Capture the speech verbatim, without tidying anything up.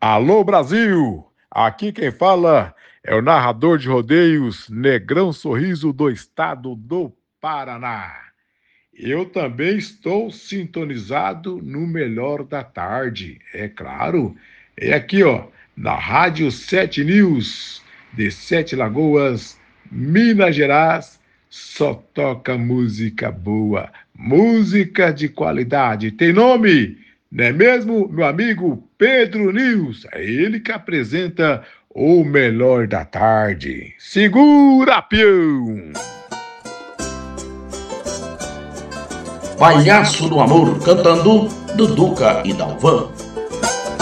Alô, Brasil! Aqui quem fala é o narrador de rodeios Negrão Sorriso do estado do Paraná. Eu também estou sintonizado no melhor da tarde, é claro. É aqui, ó, na Rádio Sete News, de Sete Lagoas, Minas Gerais, só toca música boa, música de qualidade. Tem nome? Não é mesmo, meu amigo Pedro News? É ele que apresenta o melhor da tarde. Segura, peão! Palhaço do Amor, cantando Duduca e Dalvan.